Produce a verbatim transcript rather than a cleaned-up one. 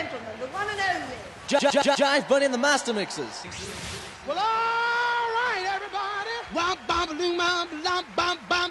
gentlemen, the one and only. J- J- J- Jive Bunny and the Master Mixers. Well, all right, everybody. Wah, bam, boom, bam, bam, bam, bam.